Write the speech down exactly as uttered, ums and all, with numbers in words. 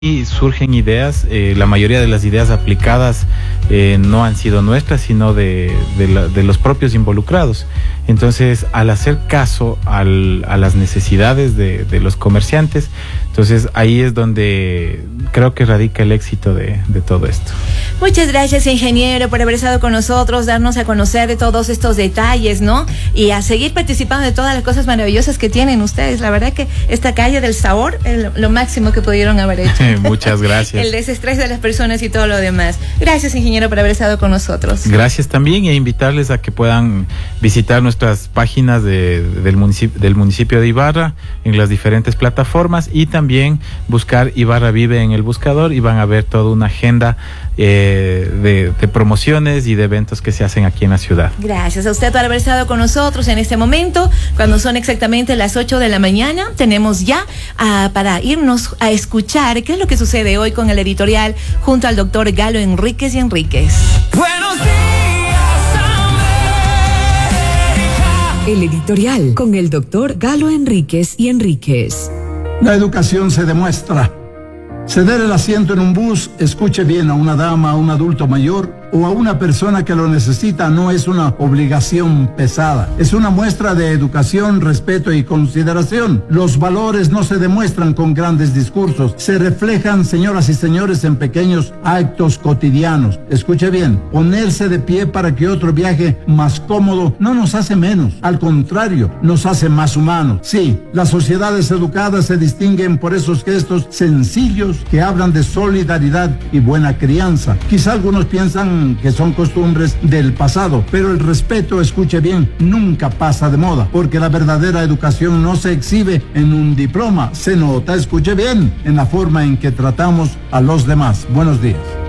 Y surgen ideas, eh, la mayoría de las ideas aplicadas eh, no han sido nuestras, sino de, de, la, de los propios involucrados. Entonces, al hacer caso al, a las necesidades de, de los comerciantes, entonces ahí es donde creo que radica el éxito de, de todo esto. Muchas gracias, ingeniero, por haber estado con nosotros, darnos a conocer de todos estos detalles, ¿no? Y a seguir participando de todas las cosas maravillosas que tienen ustedes. La verdad que esta calle del sabor es lo máximo que pudieron haber hecho. Muchas gracias. El desestrés de las personas y todo lo demás. Gracias, ingeniero, por haber estado con nosotros. Gracias también, e invitarles a que puedan visitar nuestras páginas de, del, municipio, del municipio de Ibarra en las diferentes plataformas, y también buscar Ibarra Vive en el buscador, y van a ver toda una agenda eh, de, de promociones y de eventos que se hacen aquí en la ciudad. Gracias a usted por haber estado con nosotros en este momento, cuando son exactamente las ocho de la mañana. Tenemos ya uh, para irnos a escuchar qué es lo que sucede hoy con el editorial junto al doctor Galo Enríquez y Enríquez. Buenos días, América. El editorial con el doctor Galo Enríquez y Enríquez. La educación se demuestra. Ceder el asiento en un bus, escuche bien, a una dama, a un adulto mayor o a una persona que lo necesita, no es una obligación pesada. Es una muestra de educación, respeto y consideración. Los valores no se demuestran con grandes discursos, se reflejan, señoras y señores, en pequeños actos cotidianos. Escuche bien, ponerse de pie para que otro viaje más cómodo no nos hace menos, al contrario, nos hace más humanos. Sí, las sociedades educadas se distinguen por esos gestos sencillos que hablan de solidaridad y buena crianza. Quizá algunos piensan que son costumbres del pasado, pero el respeto, escuche bien, nunca pasa de moda, porque la verdadera educación no se exhibe en un diploma, se nota, escuche bien, en la forma en que tratamos a los demás. Buenos días.